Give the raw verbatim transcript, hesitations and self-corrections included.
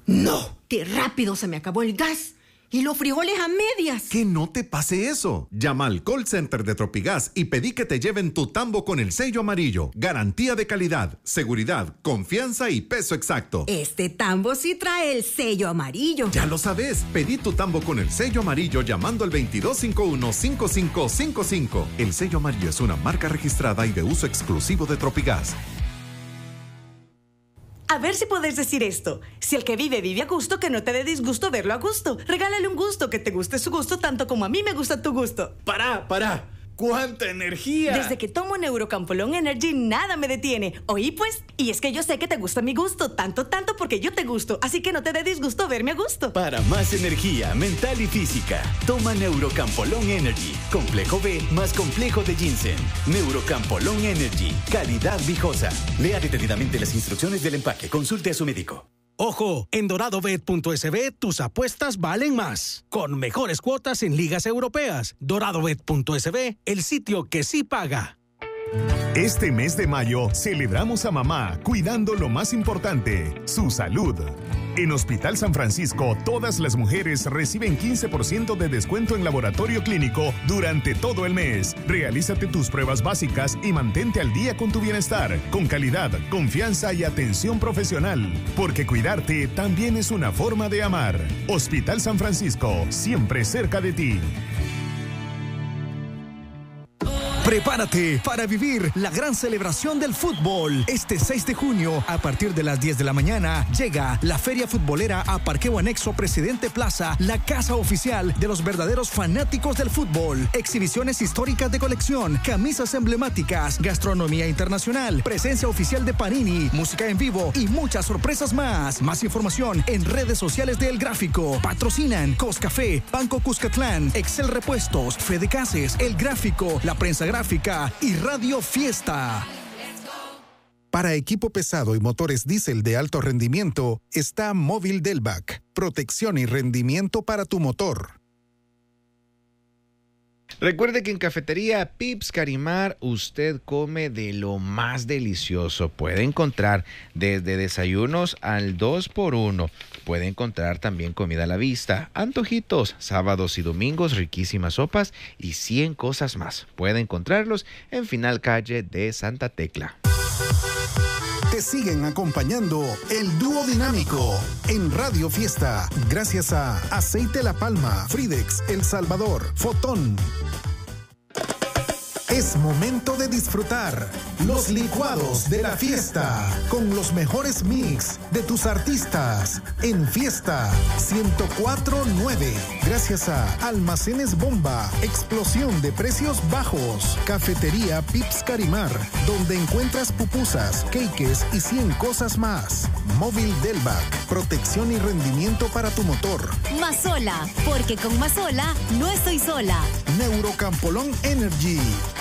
No, qué rápido se me acabó el gas. Y los frijoles a medias. Que no te pase eso. Llama al call center de Tropigas y pedí que te lleven tu tambo con el sello amarillo. Garantía de calidad, seguridad, confianza y peso exacto. Este tambo sí trae el sello amarillo. Ya lo sabes. Pedí tu tambo con el sello amarillo llamando al veintidós cincuenta y uno, cincuenta y cinco cincuenta y cinco. El sello amarillo es una marca registrada y de uso exclusivo de Tropigas. A ver si puedes decir esto. Si el que vive vive a gusto, que no te dé disgusto verlo a gusto. Regálale un gusto, que te guste su gusto tanto como a mí me gusta tu gusto. ¡Pará, pará! ¡Cuánta energía! Desde que tomo Neurocampolón Energy, nada me detiene. ¿Oí pues? Y es que yo sé que te gusta mi gusto, tanto, tanto porque yo te gusto. Así que no te dé disgusto verme a gusto. Para más energía mental y física, toma Neurocampolón Energy. Complejo B más complejo de ginseng. Neurocampolón Energy. Calidad viejosa. Lea detenidamente las instrucciones del empaque. Consulte a su médico. Ojo, en doradobet punto es be tus apuestas valen más. Con mejores cuotas en ligas europeas. doradobet punto es be, el sitio que sí paga. Este mes de mayo celebramos a mamá cuidando lo más importante, su salud. En Hospital San Francisco, todas las mujeres reciben quince por ciento de descuento en laboratorio clínico durante todo el mes. Realízate tus pruebas básicas y mantente al día con tu bienestar, con calidad, confianza y atención profesional. Porque cuidarte también es una forma de amar. Hospital San Francisco, siempre cerca de ti. Prepárate para vivir la gran celebración del fútbol. Este seis de junio, a partir de las diez de la mañana, llega la Feria Futbolera a Parqueo Anexo Presidente Plaza, la casa oficial de los verdaderos fanáticos del fútbol. Exhibiciones históricas de colección, camisas emblemáticas, gastronomía internacional, presencia oficial de Panini, música en vivo y muchas sorpresas más. Más información en redes sociales de El Gráfico. Patrocinan Coscafé, Banco Cuscatlán, Excel Repuestos, Fede Cases, El Gráfico, La Prensa Gráfica y Radio Fiesta. Para equipo pesado y motores diésel de alto rendimiento, está Móvil Delvac. Protección y rendimiento para tu motor. Recuerde que en Cafetería Pips Carimar usted come de lo más delicioso. Puede encontrar desde desayunos al dos por uno. Puede encontrar también comida a la vista, antojitos, sábados y domingos, riquísimas sopas y cien cosas más. Puede encontrarlos en Final Calle de Santa Tecla. Te siguen acompañando el dúo dinámico en Radio Fiesta. Gracias a Aceite La Palma, Fridex, El Salvador, Fotón. Es momento de disfrutar los licuados de la fiesta con los mejores mix de tus artistas en Fiesta ciento cuatro punto nueve. Gracias a Almacenes Bomba, explosión de precios bajos. Cafetería Pips Carimar, donde encuentras pupusas, cakes y cien cosas más. Móvil Delvac, protección y rendimiento para tu motor. Mazola, porque con Mazola no estoy sola. Neurocampolón Energy,